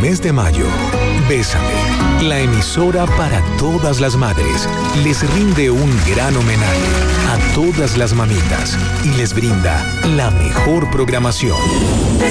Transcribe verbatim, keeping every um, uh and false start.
mes de mayo, Bésame, la emisora para todas las madres, les rinde un gran homenaje a todas las mamitas y les brinda la mejor programación.